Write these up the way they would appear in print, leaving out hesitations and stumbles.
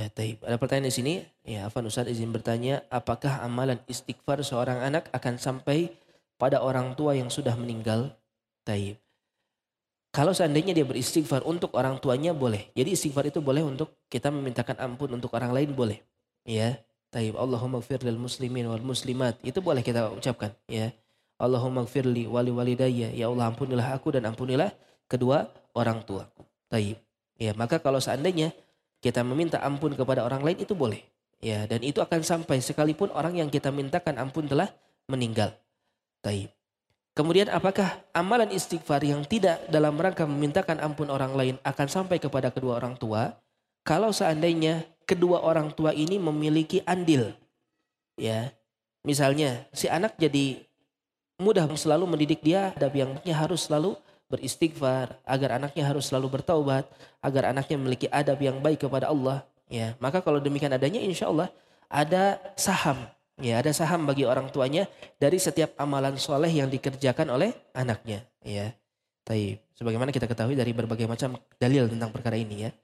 Taib. Ada pertanyaan di sini. Ya, Afwan Ustaz izin bertanya, apakah amalan istighfar seorang anak akan sampai pada orang tua yang sudah meninggal? Taib. Kalau seandainya dia beristighfar untuk orang tuanya boleh. Jadi istighfar itu boleh untuk kita memintakan ampun untuk orang lain boleh. Ya. Taib. Allahumma gfir lil muslimin wal muslimat. Itu boleh kita ucapkan, ya. Allahumma gfirli wali walidayya. Ya Allah ampunilah aku dan ampunilah kedua orang tuaku. Taib. Ya, maka kalau seandainya kita meminta ampun kepada orang lain itu boleh. Ya, dan itu akan sampai sekalipun orang yang kita mintakan ampun telah meninggal. Taib. Kemudian apakah amalan istighfar yang tidak dalam rangka memintakan ampun orang lain akan sampai kepada kedua orang tua? Kalau seandainya kedua orang tua ini memiliki andil. Ya, misalnya si anak jadi mudah selalu mendidik dia adab yang harus selalu beristighfar, agar anaknya harus selalu bertaubat, agar anaknya memiliki adab yang baik kepada Allah. Ya, maka kalau demikian adanya insya Allah ada saham. Ya, ada saham bagi orang tuanya dari setiap amalan soleh yang dikerjakan oleh anaknya. Ya, taib. Sebagaimana kita ketahui dari berbagai macam dalil tentang perkara ini ya.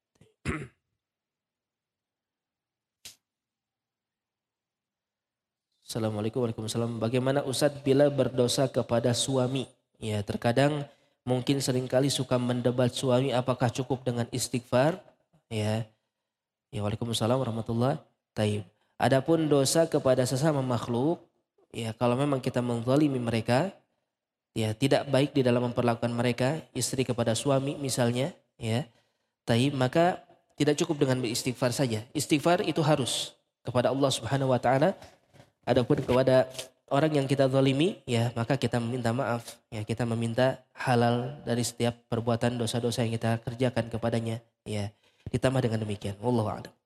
Assalamualaikum warahmatullahi wabarakatuh. Bagaimana Ustadz bila berdosa kepada suami? Ya, terkadang mungkin seringkali suka mendebat suami apakah cukup dengan istighfar? Ya. Ya, waalaikumsalam warahmatullahi wabarakatuh. Adapun dosa kepada sesama makhluk, ya kalau memang kita menzalimi mereka, ya tidak baik di dalam memperlakukan mereka, istri kepada suami misalnya, ya. Maka tidak cukup dengan beristighfar saja. Istighfar itu harus kepada Allah Subhanahu wa taala. Adapun kepada orang yang kita zalimi, ya maka kita meminta maaf, ya kita meminta halal dari setiap perbuatan dosa-dosa yang kita kerjakan kepadanya, ya. Ditambah dengan demikian. Wallahu a'lam.